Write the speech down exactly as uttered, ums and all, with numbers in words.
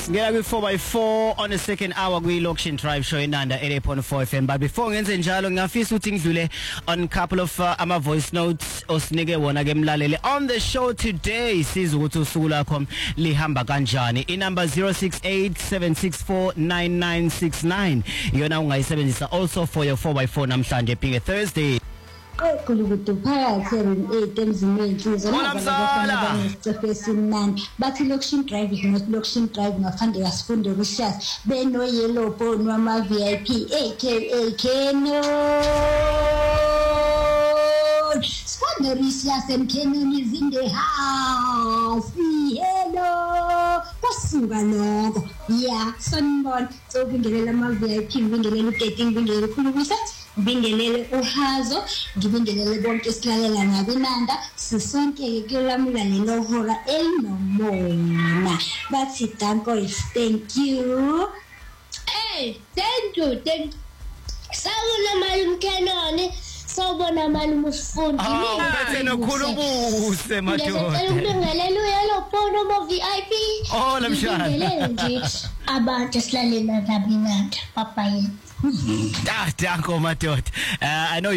Ngela kwi four by four on the second hour kwi Lokshin Drive Show inanda eighty-eight point four F M. But before ngenze njalo ngafisa ukuthi ngidlule on couple of uh, ama voice notes osinike wona ke mlaleli on the show today. Siza ukuthi usuku lakho lihamba kanjani. I number zero six eight seven six four nine nine six nine yona ungayisebenzisa also for your four by four namhlanje being a Thursday. Kulukutu phakathi eight emzini wenhliziyo Olamsala nani bathi Lokshin Drive is not Lokshin Drive ngafande yasifunde kusiyasa beno yellow phone wama V I P aka Keno Spanderisias and Kenon is in the house. Hello Pasuka lokho yeah sunbon so bingelela ama V I P bingelela udating bingelela khulukusa bingelele uhazo ngibingelele bonke silalela ngabinanda sisonke ke kulamula lelo hora elinomona bathi danko is thank you hey thank you thank sawuna mali mkenone sawubona mali musifundi mina bethe nokhulubuse madoda ngibingelele uyelo phono mo V I P oh lamshana ngibingelele nje abantu silalela ngabinanda papa yethu Ah, danko madoda. Uh, I know